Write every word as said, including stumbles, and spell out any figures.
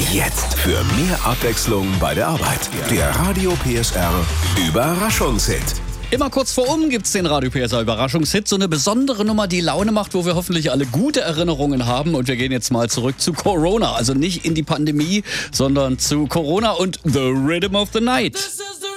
Jetzt für mehr Abwechslung bei der Arbeit. Der Radio P S R Überraschungshit. Immer kurz vor um gibt's den Radio P S R Überraschungshit. So eine besondere Nummer, die Laune macht, wo wir hoffentlich alle gute Erinnerungen haben. Und wir gehen jetzt mal zurück zu Corona. Also nicht in die Pandemie, sondern zu Corona und The Rhythm of the Night.